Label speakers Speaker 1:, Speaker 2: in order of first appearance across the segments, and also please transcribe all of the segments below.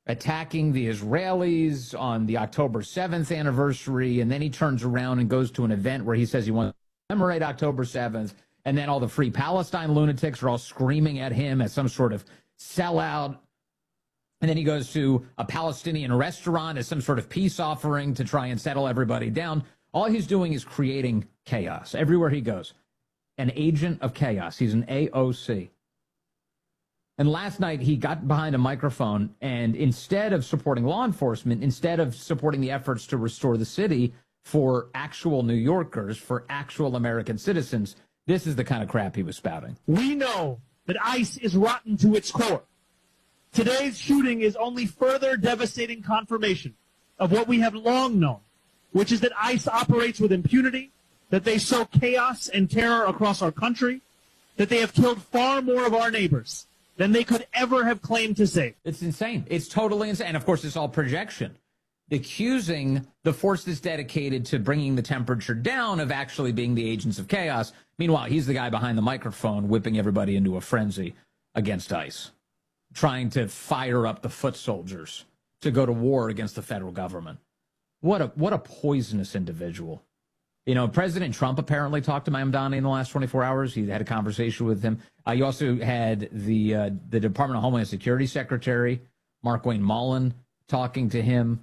Speaker 1: attacking the Israelis on the October 7th anniversary, and then he turns around and goes to an event where he says he wants to commemorate October 7th, and then all the Free Palestine lunatics are all screaming at him as some sort of sellout. And then he goes to a Palestinian restaurant as some sort of peace offering to try and settle everybody down. All he's doing is creating chaos everywhere he goes. An agent of chaos. He's an AOC. And last night he got behind a microphone, and instead of supporting law enforcement, instead of supporting the efforts to restore the city for actual New Yorkers, for actual American citizens, this is the kind of crap he was spouting.
Speaker 2: We know that ICE is rotten to its core. Today's shooting is only further devastating confirmation of what we have long known, which is that ICE operates with impunity, that they sow chaos and terror across our country, that they have killed far more of our neighbors than they could ever have claimed to save.
Speaker 1: It's insane. It's totally insane. And, of course, it's all projection. Accusing the force that's dedicated to bringing the temperature down of actually being the agents of chaos. Meanwhile, he's the guy behind the microphone whipping everybody into a frenzy against ICE, trying to fire up the foot soldiers to go to war against the federal government. What a poisonous individual. You know, President Trump apparently talked to Mamdani in the last 24 hours. He had a conversation with him. You also had the Department of Homeland Security Secretary, Markwayne Mullin, talking to him.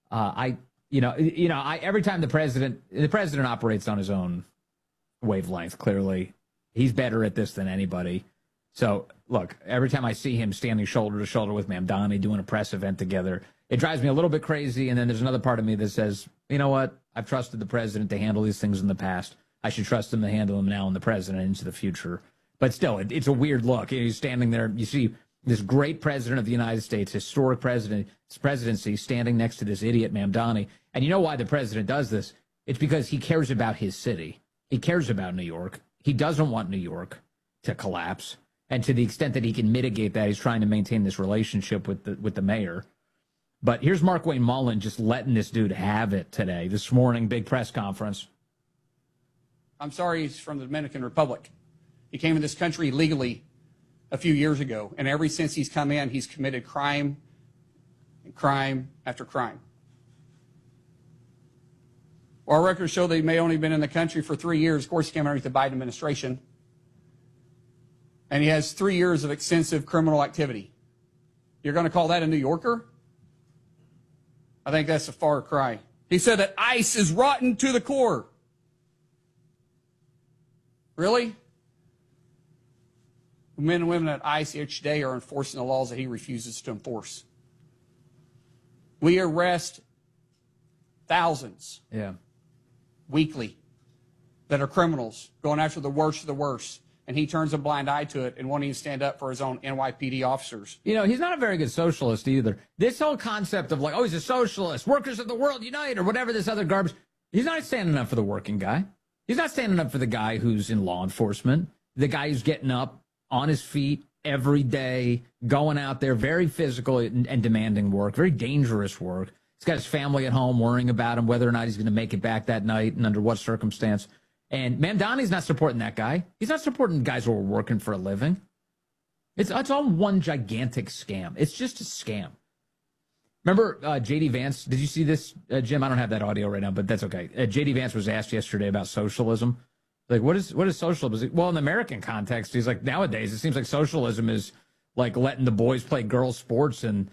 Speaker 1: Every time the president operates on his own wavelength, clearly. He's better at this than anybody. So, look, every time I see him standing shoulder to shoulder with Mamdani doing a press event together, it drives me a little bit crazy. And then there's another part of me that says, you know what? I've trusted the president to handle these things in the past. I should trust him to handle them now in the present and into the future. But still, it's a weird look. He's standing there. You see this great president of the United States, historic presidency, standing next to this idiot Mamdani. And you know why the president does this? It's because he cares about his city. He cares about New York. He doesn't want New York to collapse. And to the extent that he can mitigate that, he's trying to maintain this relationship with the mayor. But here's Markwayne Mullin just letting this dude have it today, this morning, big press conference.
Speaker 3: I'm sorry, he's from the Dominican Republic. He came in this country legally a few years ago, and ever since he's come in, he's committed crime and crime after crime. Our records show that he may only have been in the country for 3 years. Of course, he came underneath the Biden administration. And he has 3 years of extensive criminal activity. You're going to call that a New Yorker? I think that's a far cry. He said that ICE is rotten to the core. Really? Men and women at ICE each day are enforcing the laws that he refuses to enforce. We arrest thousands weekly that are criminals, going after the worst of the worst. And he turns a blind eye to it and won't even stand up for his own NYPD officers.
Speaker 1: You know, he's not a very good socialist either. This whole concept of like, oh, he's a socialist, workers of the world unite, or whatever this other garbage. He's not standing up for the working guy. He's not standing up for the guy who's in law enforcement, the guy who's getting up on his feet every day, going out there, very physical and demanding work, very dangerous work. He's got his family at home worrying about him, whether or not he's going to make it back that night and under what circumstance. And Mamdani's not supporting that guy. He's not supporting guys who are working for a living. It's all one gigantic scam. It's just a scam. Remember J.D. Vance? Did you see this, Jim? I don't have that audio right now, but that's okay. J.D. Vance was asked yesterday about socialism. Like, what is socialism? Well, in the American context, he's like, nowadays, it seems like socialism is like letting the boys play girls' sports and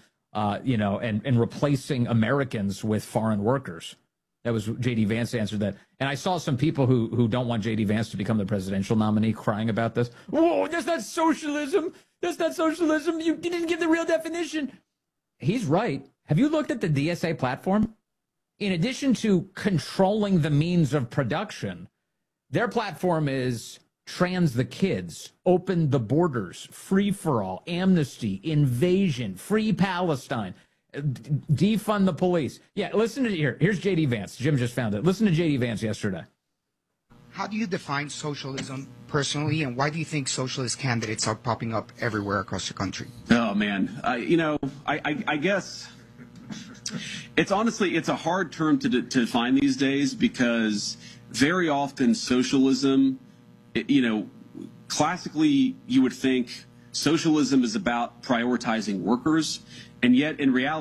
Speaker 1: replacing Americans with foreign workers. That was J.D. Vance answered that. And I saw some people who don't want J.D. Vance to become the presidential nominee crying about this. Whoa, that's not socialism. That's not socialism. You didn't give the real definition. He's right. Have you looked at the DSA platform? In addition to controlling the means of production, their platform is trans the kids, open the borders, free for all, amnesty, invasion, free Palestine. Defund the police. Yeah, listen to here's J.D. Vance. Jim just found it. Listen to J.D. Vance yesterday.
Speaker 4: How do you define socialism personally, and why do you think socialist candidates are popping up everywhere across the country?
Speaker 5: Oh, man. I guess it's a hard term to define these days because very often socialism, classically you would think socialism is about prioritizing workers, and yet in reality,